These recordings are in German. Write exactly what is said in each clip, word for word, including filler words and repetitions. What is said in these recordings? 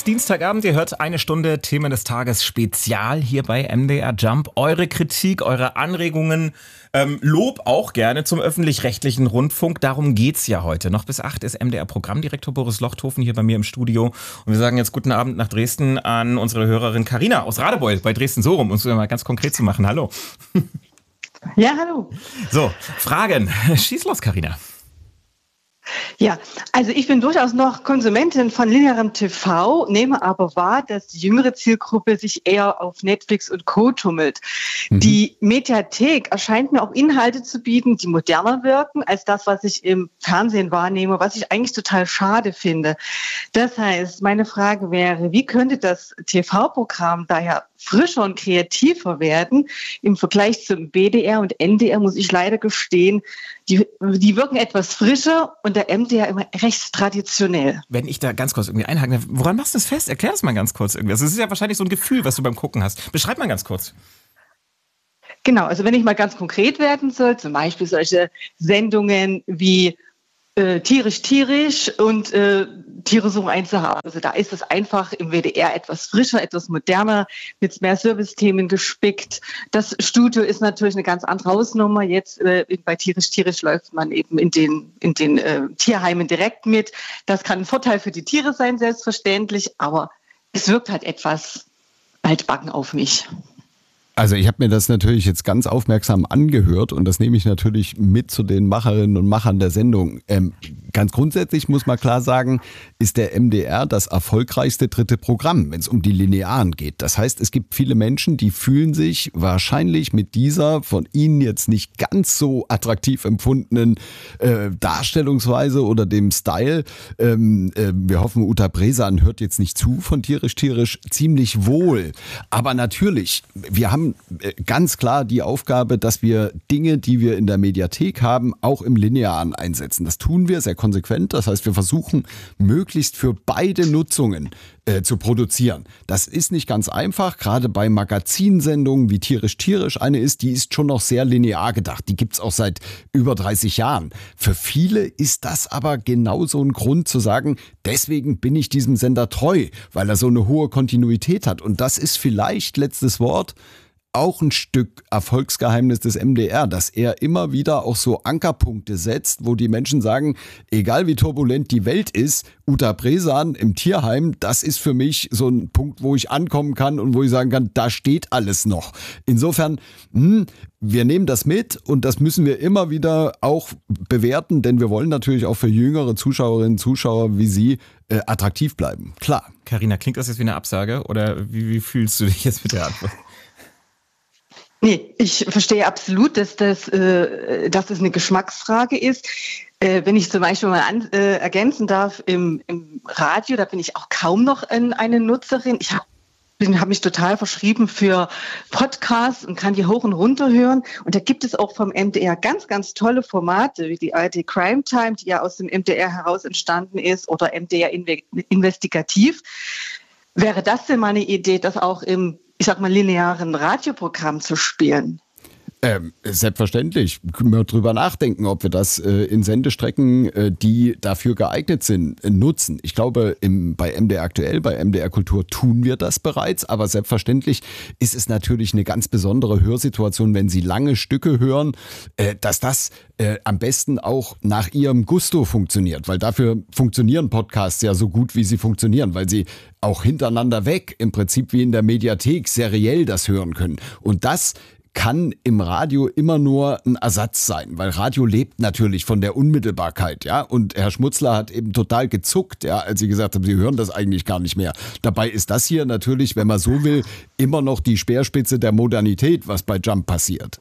ist Dienstagabend, ihr hört eine Stunde Themen des Tages Spezial hier bei M D R Jump. Eure Kritik, eure Anregungen, ähm, Lob auch gerne zum öffentlich-rechtlichen Rundfunk. Darum geht's ja heute. Noch bis acht ist M D R-Programmdirektor Boris Lochthofen hier bei mir im Studio. Und wir sagen jetzt guten Abend nach Dresden an unsere Hörerin Carina aus Radebeul bei Dresden so rum, um es mal ganz konkret zu machen. Hallo. Ja, hallo. So, Fragen. Schieß los, Carina. Ja, also ich bin durchaus noch Konsumentin von linearem T V, nehme aber wahr, dass die jüngere Zielgruppe sich eher auf Netflix und Co. tummelt. Mhm. Die Mediathek erscheint mir auch Inhalte zu bieten, die moderner wirken als das, was ich im Fernsehen wahrnehme, was ich eigentlich total schade finde. Das heißt, meine Frage wäre, wie könnte das T V-Programm daher frischer und kreativer werden? Im Vergleich zum B D R und N D R muss ich leider gestehen, die, die wirken etwas frischer und der M D R immer recht traditionell. Wenn ich da ganz kurz irgendwie einhaken darf, woran machst du das fest? Erklär das mal ganz kurz irgendwie. Also es ist ja wahrscheinlich so ein Gefühl, was du beim Gucken hast. Beschreib mal ganz kurz. Genau, also wenn ich mal ganz konkret werden soll, zum Beispiel solche Sendungen wie äh, Tierisch, Tierisch und äh, Tiere suchen ein Zuhause. Also da ist es einfach im W D R etwas frischer, etwas moderner, mit mehr Servicethemen gespickt. Das Studio ist natürlich eine ganz andere Hausnummer. Jetzt äh, bei Tierisch, Tierisch läuft man eben in den, in den äh, Tierheimen direkt mit. Das kann ein Vorteil für die Tiere sein, selbstverständlich, aber es wirkt halt etwas altbacken auf mich. Also ich habe mir das natürlich jetzt ganz aufmerksam angehört und das nehme ich natürlich mit zu den Macherinnen und Machern der Sendung. Ähm, ganz grundsätzlich muss man klar sagen, ist der M D R das erfolgreichste dritte Programm, wenn es um die Linearen geht. Das heißt, es gibt viele Menschen, die fühlen sich wahrscheinlich mit dieser von ihnen jetzt nicht ganz so attraktiv empfundenen äh, Darstellungsweise oder dem Style. Ähm, äh, wir hoffen, Uta Bresan hört jetzt nicht zu von Tierisch, Tierisch ziemlich wohl. Aber natürlich, wir haben ganz klar die Aufgabe, dass wir Dinge, die wir in der Mediathek haben, auch im Linearen einsetzen. Das tun wir sehr konsequent. Das heißt, wir versuchen, möglichst für beide Nutzungen äh, zu produzieren. Das ist nicht ganz einfach, gerade bei Magazinsendungen wie Tierisch Tierisch eine ist, die ist schon noch sehr linear gedacht. Die gibt's auch seit über dreißig Jahren. Für viele ist das aber genauso ein Grund zu sagen, deswegen bin ich diesem Sender treu, weil er so eine hohe Kontinuität hat. Und das ist vielleicht, letztes Wort, auch ein Stück Erfolgsgeheimnis des M D R, dass er immer wieder auch so Ankerpunkte setzt, wo die Menschen sagen, egal wie turbulent die Welt ist, Uta Bresan im Tierheim, das ist für mich so ein Punkt, wo ich ankommen kann und wo ich sagen kann, da steht alles noch. Insofern, hm, wir nehmen das mit und das müssen wir immer wieder auch bewerten, denn wir wollen natürlich auch für jüngere Zuschauerinnen und Zuschauer wie Sie äh, attraktiv bleiben. Klar. Carina, klingt das jetzt wie eine Absage oder wie, wie fühlst du dich jetzt mit der Antwort? Nee, ich verstehe absolut, dass das, äh, dass das eine Geschmacksfrage ist. Äh, wenn ich zum Beispiel mal an, äh, ergänzen darf, im, im Radio, da bin ich auch kaum noch ein, eine Nutzerin. Ich habe habe mich total verschrieben für Podcasts und kann die hoch und runter hören. Und da gibt es auch vom M D R ganz, ganz tolle Formate, wie die A R D Crime Time, die ja aus dem M D R heraus entstanden ist, oder M D R Inve- Investigativ. Wäre das denn mal eine Idee, das auch im, ich sag mal, linearen Radioprogramm zu spielen? Ähm, selbstverständlich. Können wir drüber nachdenken, ob wir das äh, in Sendestrecken, äh, die dafür geeignet sind, äh, nutzen. Ich glaube, im, bei M D R Aktuell, bei M D R Kultur tun wir das bereits, aber selbstverständlich ist es natürlich eine ganz besondere Hörsituation, wenn Sie lange Stücke hören, äh, dass das äh, am besten auch nach Ihrem Gusto funktioniert, weil dafür funktionieren Podcasts ja so gut, wie sie funktionieren, weil sie auch hintereinander weg, im Prinzip wie in der Mediathek, seriell das hören können. Und das kann im Radio immer nur ein Ersatz sein, weil Radio lebt natürlich von der Unmittelbarkeit, ja. Und Herr Schmutzler hat eben total gezuckt, ja, als Sie gesagt haben, Sie hören das eigentlich gar nicht mehr. Dabei ist das hier natürlich, wenn man so will, immer noch die Speerspitze der Modernität, was bei Jump passiert.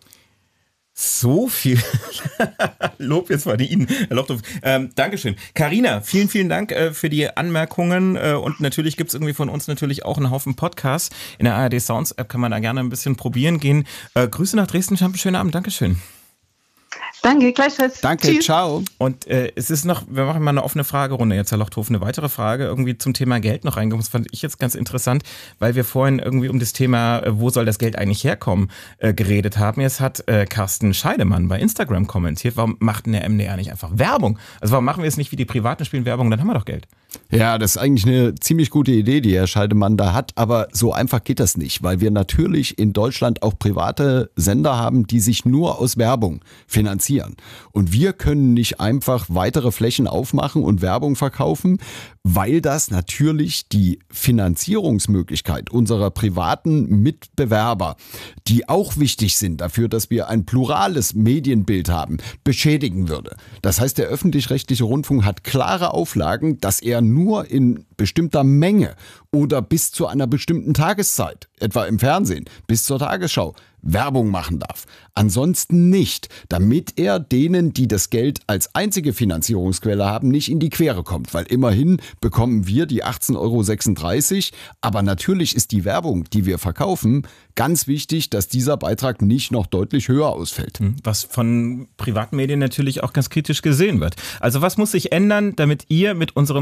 So viel Lob jetzt mal Ihnen, Herr Lochthofen. Ähm, Dankeschön. Carina, vielen, vielen Dank äh, für die Anmerkungen äh, und natürlich gibt's irgendwie von uns natürlich auch einen Haufen Podcasts. In der A R D Sounds App kann man da gerne ein bisschen probieren gehen. Äh, Grüße nach Dresden, einen schönen Abend. Dankeschön. Danke, gleichfalls. Danke, Tschüss. Ciao. Und äh, es ist noch, wir machen mal eine offene Fragerunde jetzt, Herr Lochthofen, eine weitere Frage irgendwie zum Thema Geld noch reingekommen. Das fand ich jetzt ganz interessant, weil wir vorhin irgendwie um das Thema, äh, wo soll das Geld eigentlich herkommen, äh, geredet haben. Jetzt hat äh, Carsten Scheidemann bei Instagram kommentiert, warum macht denn der M D R nicht einfach Werbung? Also warum machen wir es nicht wie die Privaten spielen Werbung, dann haben wir doch Geld. Ja, das ist eigentlich eine ziemlich gute Idee, die Herr Scheidemann da hat, aber so einfach geht das nicht, weil wir natürlich in Deutschland auch private Sender haben, die sich nur aus Werbung finanzieren. Und wir können nicht einfach weitere Flächen aufmachen und Werbung verkaufen, weil das natürlich die Finanzierungsmöglichkeit unserer privaten Mitbewerber, die auch wichtig sind dafür, dass wir ein plurales Medienbild haben, beschädigen würde. Das heißt, der öffentlich-rechtliche Rundfunk hat klare Auflagen, dass er nur in bestimmter Menge oder bis zu einer bestimmten Tageszeit, etwa im Fernsehen, bis zur Tagesschau, Werbung machen darf. Ansonsten nicht, damit er denen, die das Geld als einzige Finanzierungsquelle haben, nicht in die Quere kommt. Weil immerhin bekommen wir die achtzehn Euro sechsunddreißig, aber natürlich ist die Werbung, die wir verkaufen, ganz wichtig, dass dieser Beitrag nicht noch deutlich höher ausfällt. Was von Privatmedien natürlich auch ganz kritisch gesehen wird. Also was muss sich ändern, damit ihr mit unserem